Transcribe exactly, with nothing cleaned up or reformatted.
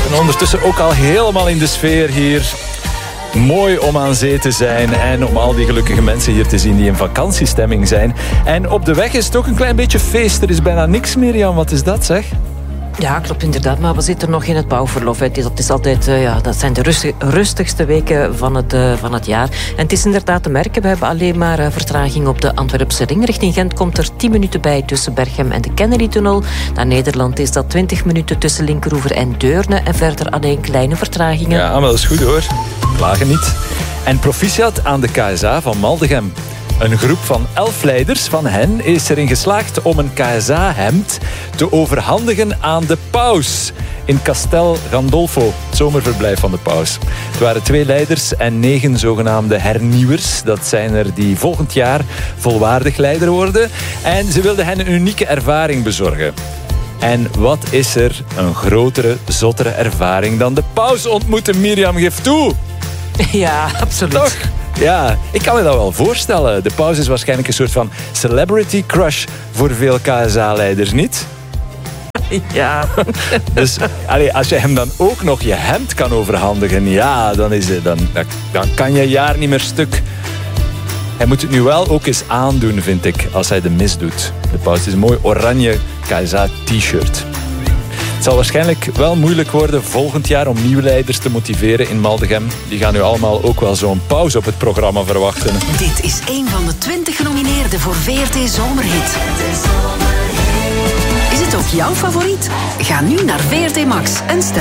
En ondertussen ook al helemaal in de sfeer hier. Mooi om aan zee te zijn en om al die gelukkige mensen hier te zien die in vakantiestemming zijn. En op de weg is het ook een klein beetje feest. Er is bijna niks meer, Jan. Wat is dat, zeg? Ja, klopt inderdaad, maar we zitten nog in het bouwverlof. Het is, het is altijd, uh, ja, dat zijn de rustig, rustigste weken van het, uh, van het jaar. En het is inderdaad te merken, we hebben alleen maar uh, vertraging op de Antwerpse ring. Richting Gent komt er tien minuten bij tussen Berchem en de Kennedy-tunnel. Naar Nederland is dat twintig minuten tussen Linkeroever en Deurne. En verder alleen kleine vertragingen. Ja, maar dat is goed hoor. Klagen niet. En proficiat aan de K S A van Maldegem. Een groep van elf leiders van hen is erin geslaagd om een K S A-hemd te overhandigen aan de paus in Castel Gandolfo, het zomerverblijf van de paus. Het waren twee leiders en negen zogenaamde hernieuwers. Dat zijn er die volgend jaar volwaardig leider worden. En ze wilden hen een unieke ervaring bezorgen. En wat is er een grotere, zottere ervaring dan de paus ontmoeten? Mirjam, geef toe! Ja, absoluut. Toch? Ja, ik kan me dat wel voorstellen. De paus is waarschijnlijk een soort van celebrity crush voor veel K S A-leiders, niet? Ja. Dus allee, als je hem dan ook nog je hemd kan overhandigen, ja, dan, is het, dan, dan kan je jaar niet meer stuk. Hij moet het nu wel ook eens aandoen, vind ik, als hij de mis doet. De paus is een mooi oranje K S A-t-shirt. Het zal waarschijnlijk wel moeilijk worden volgend jaar om nieuwe leiders te motiveren in Maldegem. Die gaan nu allemaal ook wel zo'n pauze op het programma verwachten. Dit is een van de twintig genomineerden voor V R T Zomerhit. Is het ook jouw favoriet? Ga nu naar V R T Max en stem.